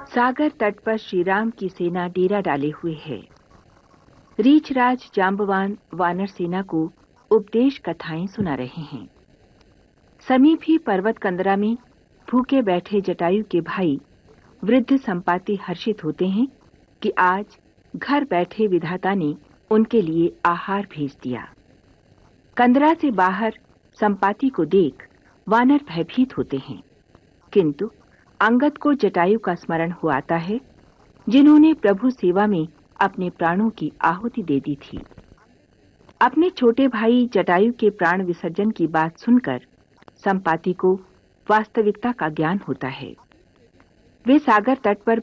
सागर तट पर श्री राम की सेना डेरा डाले हुए है। रीछराज जांबवान वानर सेना को उपदेश कथाएं सुना रहे हैं। समीप ही पर्वत कंदरा में भूखे बैठे जटायु के भाई वृद्ध संपाति हर्षित होते हैं कि आज घर बैठे विधाता ने उनके लिए आहार भेज दिया। कंदरा से बाहर संपाति को देख वानर भयभीत होते हैं, किंतु अंगद को जटायु का स्मरण हो आता है, जिन्होंने प्रभु सेवा में अपने प्राणों की आहुति दे दी थी। अपने छोटे भाई जटायु के प्राण विसर्जन की बात सुनकर संपाति को वास्तविकता का ज्ञान होता है। वे सागर तट पर